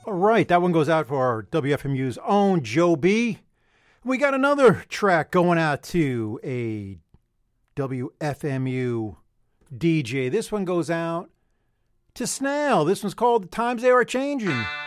All right, that one goes out for our WFMU's own Joe B. We got another track going out to a WFMU DJ. This one goes out to Snail. This one's called The Times They Are Changing.